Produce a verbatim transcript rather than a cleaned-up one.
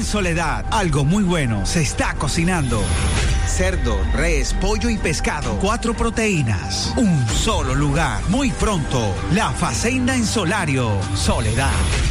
Soledad, algo muy bueno se está cocinando. Cerdo, res, pollo y pescado. Cuatro proteínas. Un solo lugar. Muy pronto. La Facenda en Solario. Soledad.